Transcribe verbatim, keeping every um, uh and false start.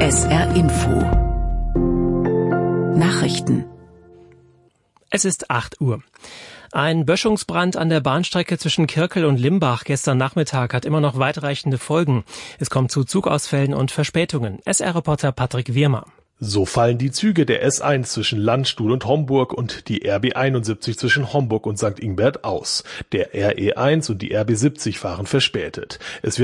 S R Info Nachrichten. Es ist acht Uhr. Ein Böschungsbrand an der Bahnstrecke zwischen Kirkel und Limbach gestern Nachmittag hat immer noch weitreichende Folgen. Es kommt zu Zugausfällen und Verspätungen. S R-Reporter Patrick Wirmer. So fallen die Züge der S eins zwischen Landstuhl und Homburg und die R B einundsiebzig zwischen Homburg und Sankt Ingbert aus. Der R E eins und die R B siebzig fahren verspätet. Es